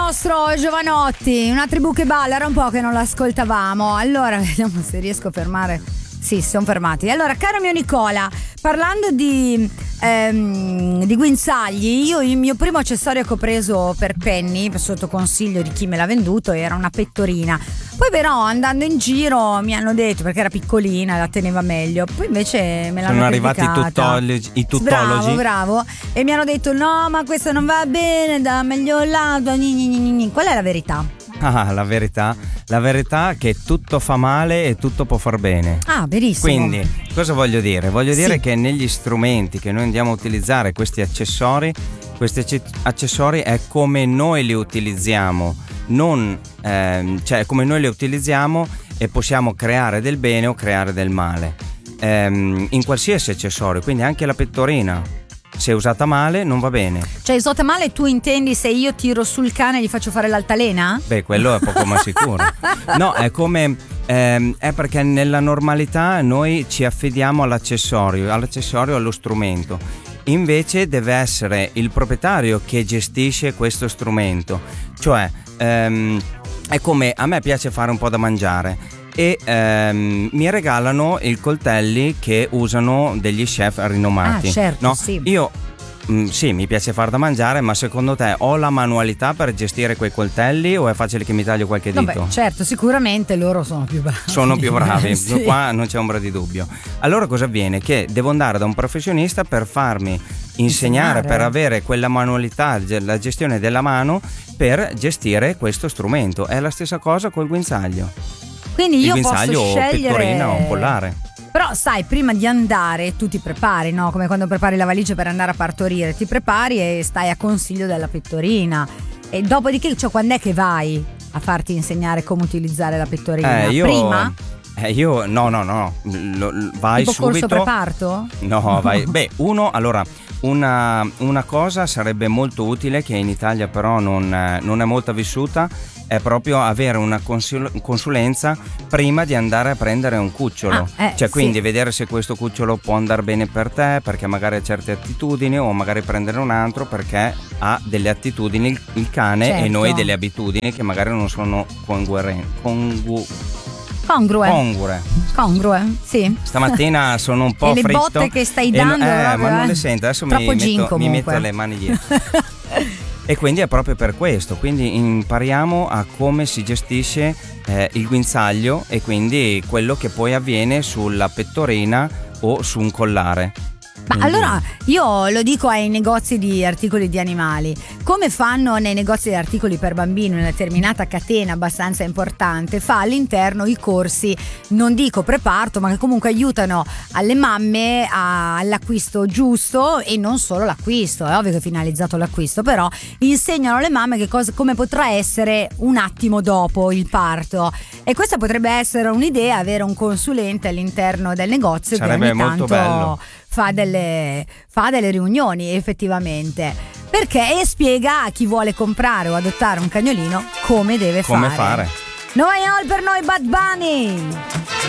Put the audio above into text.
nostro Giovanotti, una tribù che balla, era un po' che non l'ascoltavamo. Allora, vediamo se riesco a fermare. Sì, si sono fermati. Allora, caro mio Nicola, parlando di guinzagli, io il mio primo accessorio che ho preso per Penny, sotto consiglio di chi me l'ha venduto, era una pettorina. Poi però andando in giro mi hanno detto, perché era piccolina, la teneva meglio. Poi invece me l'hanno sono arrivati i tuttologi. Bravo. E mi hanno detto no, ma questo non va bene, da meglio là. Qual è la verità? La verità è che tutto fa male e tutto può far bene. Ah, benissimo. Quindi, cosa voglio dire? Voglio dire che negli strumenti che noi andiamo a utilizzare, questi accessori è come noi li utilizziamo, cioè come noi li utilizziamo e possiamo creare del bene o creare del male. In qualsiasi accessorio, quindi anche la pettorina. Se usata male non va bene. Cioè usata male tu intendi se io tiro sul cane e gli faccio fare l'altalena? Beh, quello è poco ma sicuro. No, è come è perché nella normalità noi ci affidiamo all'accessorio, allo strumento. Invece deve essere il proprietario che gestisce questo strumento. Cioè è come a me piace fare un po' da mangiare e mi regalano i coltelli che usano degli chef rinomati. Ah, certo, no? sì. Io sì, mi piace far da mangiare, ma secondo te ho la manualità per gestire quei coltelli o è facile che mi taglio qualche dito? Vabbè, certo, sicuramente loro sono più bravi. Sono più bravi, sì. Qua non c'è ombra di dubbio. Allora cosa avviene? Che devo andare da un professionista per farmi insegnare, per avere quella manualità, la gestione della mano per gestire questo strumento. È la stessa cosa col guinzaglio. Quindi io posso scegliere pettorina o un pollare. Però sai, prima di andare tu ti prepari, no? Come quando prepari la valigia per andare a partorire, ti prepari e stai a consiglio della pettorina. E dopodiché, cioè, quando è che vai a farti insegnare come utilizzare la pettorina? Prima? Io no. Vai tipo subito. Corso preparto? No, vai. Beh, allora una cosa sarebbe molto utile, che in Italia però non è molto vissuta, è proprio avere una consulenza prima di andare a prendere un cucciolo. Quindi vedere se questo cucciolo può andare bene per te, perché magari ha certe attitudini, o magari prendere un altro perché ha delle attitudini il cane, certo, e noi delle abitudini che magari non sono congrue, sì. Stamattina sono un po' e fritto. Le botte che stai dando ma non le sento, adesso mi metto le mani dietro. E quindi è proprio per questo, quindi impariamo a come si gestisce il guinzaglio e quindi quello che poi avviene sulla pettorina o su un collare. Ma allora io lo dico ai negozi di articoli di animali, come fanno nei negozi di articoli per bambini una determinata catena abbastanza importante, fa all'interno i corsi, non dico preparto, ma che comunque aiutano alle mamme all'acquisto giusto, e non solo l'acquisto, è ovvio che è finalizzato all'acquisto, però insegnano alle mamme come potrà essere un attimo dopo il parto, e questa potrebbe essere un'idea, avere un consulente all'interno del negozio. Sarebbe che ogni molto tanto bello. fa delle riunioni effettivamente, perché spiega a chi vuole comprare o adottare un cagnolino come deve fare. Noi all per noi Bad Bunny.